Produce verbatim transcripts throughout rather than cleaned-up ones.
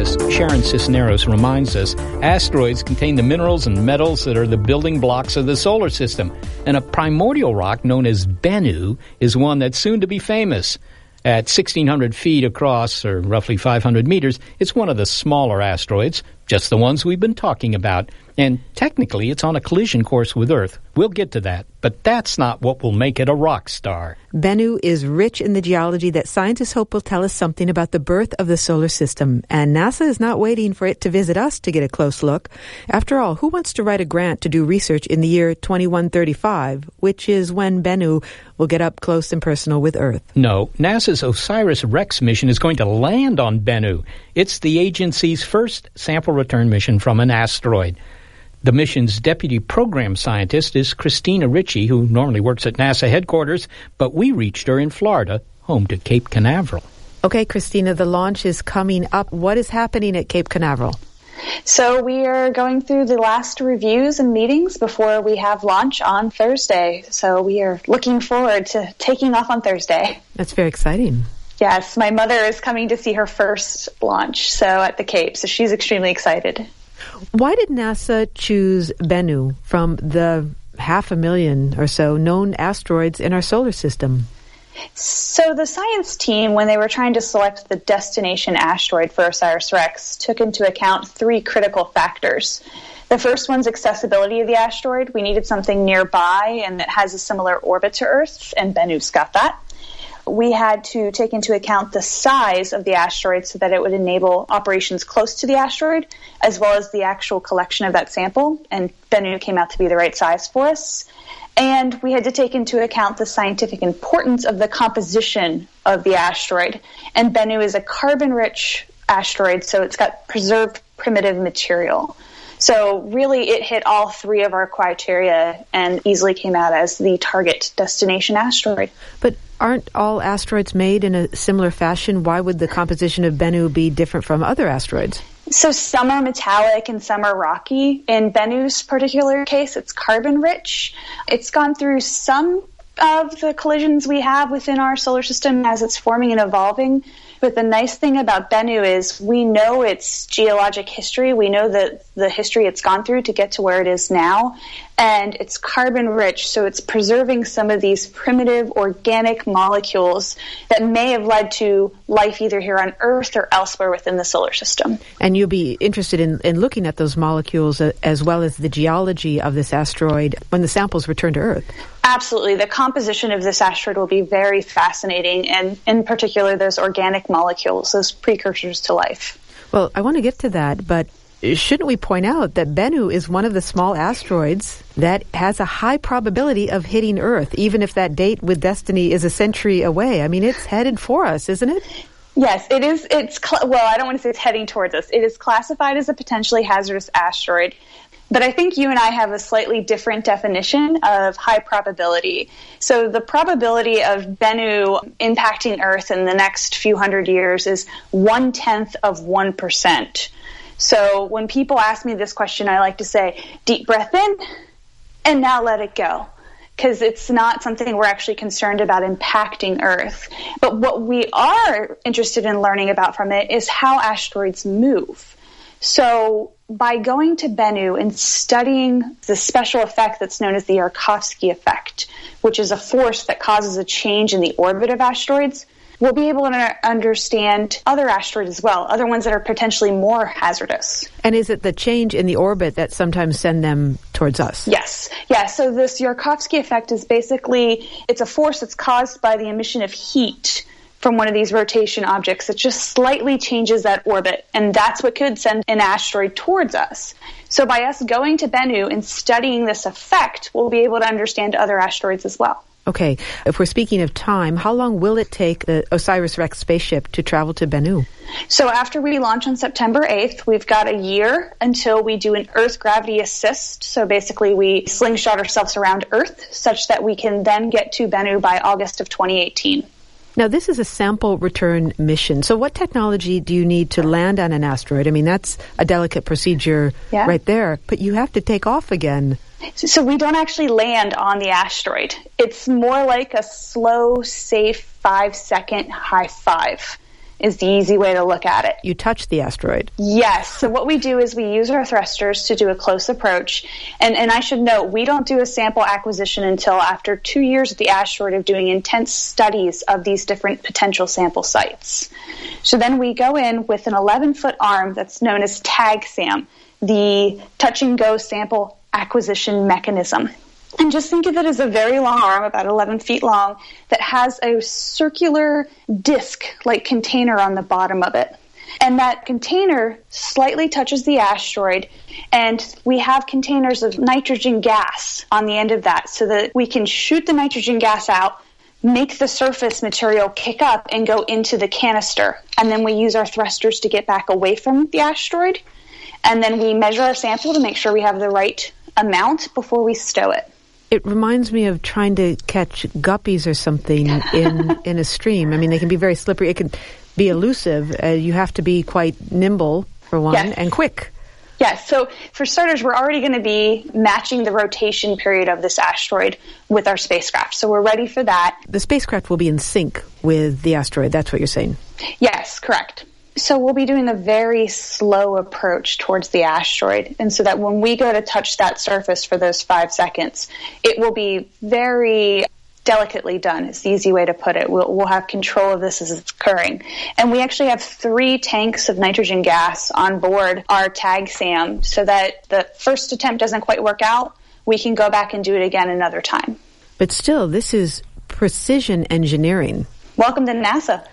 scientist Sharon Cisneros reminds us, asteroids contain the minerals and metals that are the building blocks of the solar system. And a primordial rock known as Bennu is one that's soon to be famous. At sixteen hundred feet across, or roughly five hundred meters, it's one of the smaller asteroids, just the ones we've been talking about. And technically, it's on a collision course with Earth. We'll get to that, but that's not what will make it a rock star. Bennu is rich in the geology that scientists hope will tell us something about the birth of the solar system. And NASA is not waiting for it to visit us to get a close look. After all, who wants to write a grant to do research in the year twenty-one thirty-five, which is when Bennu will get up close and personal with Earth? No, NASA's OSIRIS-REx mission is going to land on Bennu. It's the agency's first sample return mission from an asteroid. The mission's deputy program scientist is Christina Ritchie, who normally works at NASA headquarters, but we reached her in Florida, home to Cape Canaveral. Okay, Christina, the launch is coming up. What is happening at Cape Canaveral? So we are going through the last reviews and meetings before we have launch on Thursday. So we are looking forward to taking off on Thursday. That's very exciting. Yes, my mother is coming to see her first launch, so at the Cape, so she's extremely excited. Why did NASA choose Bennu from the half a million or so known asteroids in our solar system? So the science team, when they were trying to select the destination asteroid for OSIRIS-REx, took into account three critical factors. The first one's accessibility of the asteroid. We needed something nearby and that has a similar orbit to Earth, and Bennu's got that. We had to take into account the size of the asteroid so that it would enable operations close to the asteroid, as well as the actual collection of that sample, and Bennu came out to be the right size for us. And we had to take into account the scientific importance of the composition of the asteroid. And Bennu is a carbon-rich asteroid, so it's got preserved primitive material. So really it hit all three of our criteria and easily came out as the target destination asteroid. But aren't all asteroids made in a similar fashion? Why would the composition of Bennu be different from other asteroids? So some are metallic and some are rocky. In Bennu's particular case, it's carbon-rich. It's gone through some of the collisions we have within our solar system as it's forming and evolving. But the nice thing about Bennu is we know its geologic history. We know that the history it's gone through to get to where it is now. And it's carbon-rich, so it's preserving some of these primitive organic molecules that may have led to life either here on Earth or elsewhere within the solar system. And you'll be interested in, in looking at those molecules uh, as well as the geology of this asteroid when the samples return to Earth. Absolutely. The composition of this asteroid will be very fascinating, and in particular, those organic molecules, those precursors to life. Well, I want to get to that, but shouldn't we point out that Bennu is one of the small asteroids that has a high probability of hitting Earth, even if that date with destiny is a century away? I mean, it's headed for us, isn't it? Yes, it is. It's cl- well, I don't want to say it's heading towards us. It is classified as a potentially hazardous asteroid. But I think you and I have a slightly different definition of high probability. So the probability of Bennu impacting Earth in the next few hundred years is one-tenth of one percent. So when people ask me this question, I like to say, deep breath in, and now let it go. Because it's not something we're actually concerned about impacting Earth. But what we are interested in learning about from it is how asteroids move. So by going to Bennu and studying the special effect that's known as the Yarkovsky effect, which is a force that causes a change in the orbit of asteroids, we'll be able to understand other asteroids as well, other ones that are potentially more hazardous. And is it the change in the orbit that sometimes send them towards us? Yes. Yeah, so this Yarkovsky effect is basically, it's a force that's caused by the emission of heat from one of these rotation objects that just slightly changes that orbit, and that's what could send an asteroid towards us. So by us going to Bennu and studying this effect, we'll be able to understand other asteroids as well. Okay, if we're speaking of time, how long will it take the OSIRIS-REx spaceship to travel to Bennu? So after we launch on September eighth, we've got a year until we do an Earth gravity assist. So basically we slingshot ourselves around Earth such that we can then get to Bennu by August of twenty eighteen. Now, this is a sample return mission. So what technology do you need to land on an asteroid? I mean, that's a delicate procedure yeah. right there, but you have to take off again. So we don't actually land on the asteroid. It's more like a slow, safe five-second high five is the easy way to look at it. You touch the asteroid. Yes. So what we do is we use our thrusters to do a close approach. And, and I should note, we don't do a sample acquisition until after two years of the asteroid of doing intense studies of these different potential sample sites. So then we go in with an eleven-foot arm that's known as TAG-SAM, the touch-and-go sample acquisition mechanism. And just think of it as a very long arm, about eleven feet long, that has a circular disc-like container on the bottom of it. And that container slightly touches the asteroid, and we have containers of nitrogen gas on the end of that so that we can shoot the nitrogen gas out, make the surface material kick up and go into the canister. And then we use our thrusters to get back away from the asteroid. And then we measure our sample to make sure we have the right amount before we stow it. It reminds me of trying to catch guppies or something in, in a stream. I mean, they can be very slippery. It can be elusive. Uh, you have to be quite nimble, for one, yes. and quick. Yes. So for starters, we're already going to be matching the rotation period of this asteroid with our spacecraft. So we're ready for that. The spacecraft will be in sync with the asteroid. That's what you're saying? Yes, correct. So we'll be doing a very slow approach towards the asteroid. And so that when we go to touch that surface for those five seconds, it will be very delicately done. It's the easy way to put it. We'll, we'll have control of this as it's occurring. And we actually have three tanks of nitrogen gas on board our TAG-SAM so that the first attempt doesn't quite work out. We can go back and do it again another time. But still, this is precision engineering. Welcome to NASA.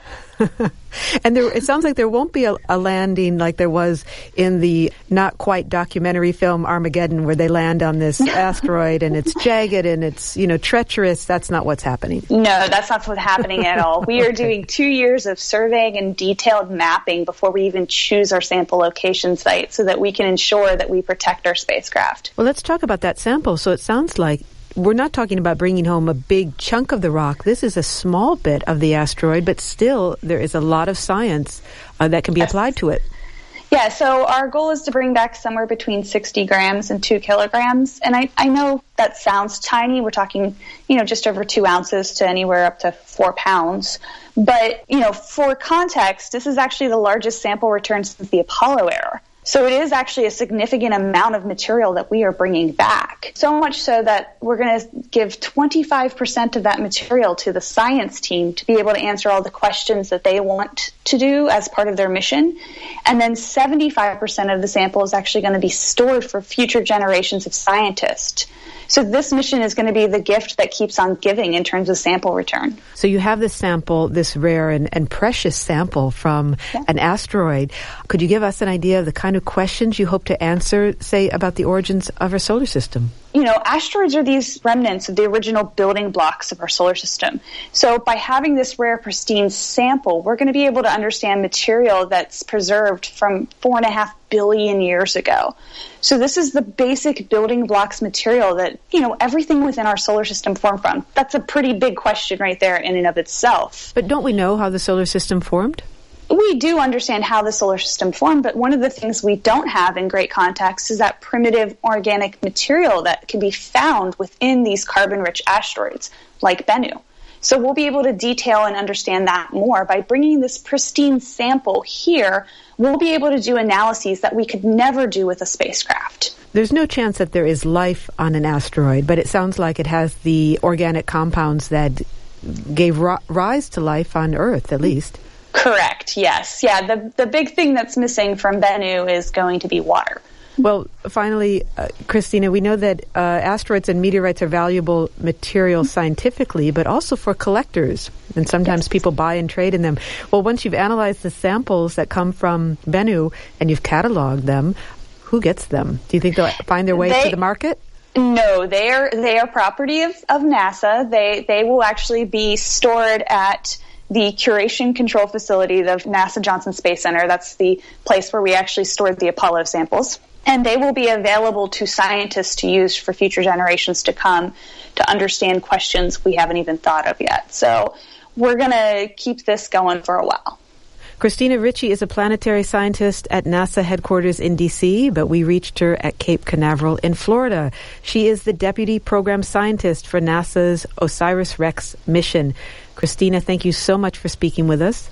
And there, it sounds like there won't be a, a landing like there was in the not quite documentary film Armageddon, where they land on this asteroid and it's jagged and it's, you know, treacherous. That's not what's happening. No, that's not what's happening at all. We are doing two years of surveying and detailed mapping before we even choose our sample location site so that we can ensure that we protect our spacecraft. Well, let's talk about that sample. So it sounds like we're not talking about bringing home a big chunk of the rock. This is a small bit of the asteroid, but still there is a lot of science uh, that can be applied to it. Yeah, so our goal is to bring back somewhere between sixty grams and two kilograms. And I, I know that sounds tiny. We're talking, you know, just over two ounces to anywhere up to four pounds. But, you know, for context, this is actually the largest sample return since the Apollo era. So it is actually a significant amount of material that we are bringing back. So much so that we're going to give twenty-five percent of that material to the science team to be able to answer all the questions that they want to do as part of their mission. And then seventy-five percent of the sample is actually going to be stored for future generations of scientists. So this mission is going to be the gift that keeps on giving in terms of sample return. So you have this sample, this rare and, and precious sample from yeah. an asteroid. Could you give us an idea of the kind of questions you hope to answer, say, about the origins of our solar system? You know, asteroids are these remnants of the original building blocks of our solar system. So by having this rare, pristine sample, we're going to be able to understand material that's preserved from four and a half billion years ago. So this is the basic building blocks material that, you know, everything within our solar system formed from. That's a pretty big question right there in and of itself. But don't we know how the solar system formed? We do understand how the solar system formed, but one of the things we don't have in great context is that primitive organic material that can be found within these carbon-rich asteroids, like Bennu. So we'll be able to detail and understand that more. By bringing this pristine sample here, we'll be able to do analyses that we could never do with a spacecraft. There's no chance that there is life on an asteroid, but it sounds like it has the organic compounds that gave ri- rise to life on Earth, at least. Correct, yes. Yeah, the the big thing that's missing from Bennu is going to be water. Well, finally, uh, Christina, we know that uh, asteroids and meteorites are valuable material scientifically, but also for collectors. And sometimes yes. people buy and trade in them. Well, once you've analyzed the samples that come from Bennu and you've cataloged them, who gets them? Do you think they'll find their way they, to the market? No, they are they are property of, of NASA. They they will actually be stored at the Curation Control Facility of NASA Johnson Space Center. That's the place where we actually stored the Apollo samples. And they will be available to scientists to use for future generations to come to understand questions we haven't even thought of yet. So we're going to keep this going for a while. Christina Ritchie is a planetary scientist at NASA headquarters in D C, but we reached her at Cape Canaveral in Florida. She is the deputy program scientist for NASA's OSIRIS-REx mission. Christina, thank you so much for speaking with us.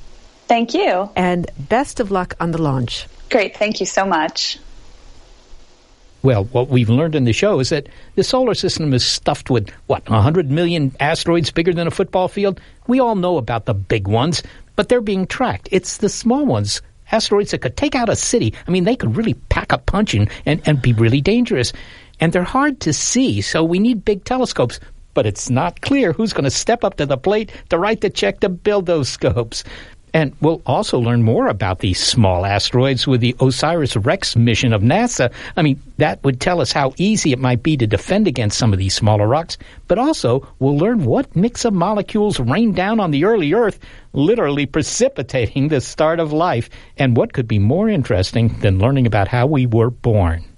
Thank you. And best of luck on the launch. Great. Thank you so much. Well, what we've learned in the show is that the solar system is stuffed with, what, one hundred million asteroids bigger than a football field? We all know about the big ones, but they're being tracked. It's the small ones, asteroids that could take out a city. I mean, they could really pack a punch and, and, and be really dangerous. And they're hard to see, so we need big telescopes. But it's not clear who's going to step up to the plate to write the check to build those scopes. And we'll also learn more about these small asteroids with the OSIRIS-REx mission of NASA. I mean, that would tell us how easy it might be to defend against some of these smaller rocks. But also, we'll learn what mix of molecules rained down on the early Earth, literally precipitating the start of life. And what could be more interesting than learning about how we were born?